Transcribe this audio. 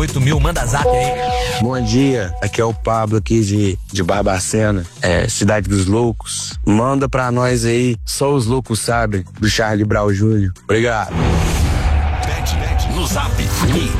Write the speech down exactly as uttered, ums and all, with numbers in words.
oito mil, manda zap aí. Bom dia, aqui é o Pablo aqui de, de Barbacena, é, Cidade dos Loucos. Manda pra nós aí, Só os Loucos Sabem, do Charlie Brown Júnior Obrigado. No Zap.